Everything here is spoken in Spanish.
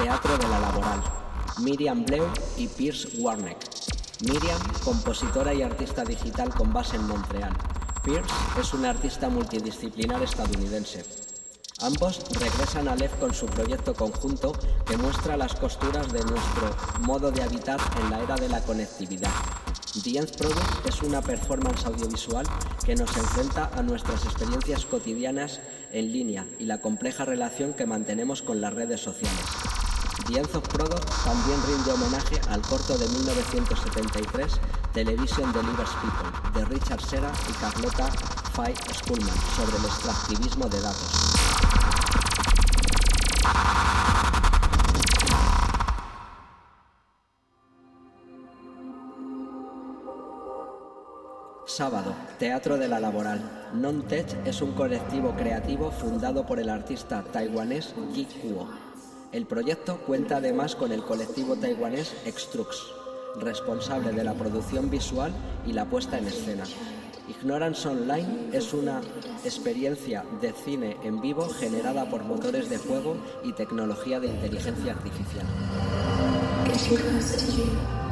Teatro de la Laboral, Miriam Bleu y Pierce Warneck. Miriam, compositora y artista digital con base en Montreal. Pierce es una artista multidisciplinar estadounidense. Ambos regresan a LEF con su proyecto conjunto que muestra las costuras de nuestro modo de habitar en la era de la conectividad. The End Product es una performance audiovisual que nos enfrenta a nuestras experiencias cotidianas en línea y la compleja relación que mantenemos con las redes sociales. The End of Product también rinde homenaje al corto de 1973 Television Delivers People de Richard Serra y Carlota Fay Schullman sobre el extractivismo de datos. Sábado, Teatro de la Laboral. Non-Tech es un colectivo creativo fundado por el artista taiwanés Yi Kuo. El proyecto cuenta además con el colectivo taiwanés Extrux, responsable de la producción visual y la puesta en escena. Ignorance Online es una experiencia de cine en vivo generada por motores de juego y tecnología de inteligencia artificial.